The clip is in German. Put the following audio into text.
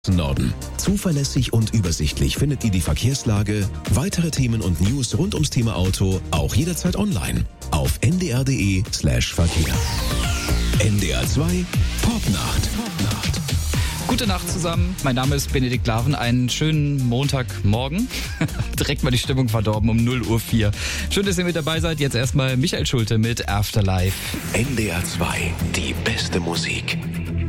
Norden. Zuverlässig und übersichtlich findet ihr die Verkehrslage, weitere Themen und News rund ums Thema Auto auch jederzeit online auf ndr.de/Verkehr. NDR 2 Popnacht. Gute Nacht zusammen, mein Name ist Benedikt Laven, einen schönen Montagmorgen. Direkt mal die Stimmung verdorben um 0:04 Uhr. Schön, dass ihr mit dabei seid. Jetzt erstmal Michael Schulte mit Afterlife. NDR 2, die beste Musik.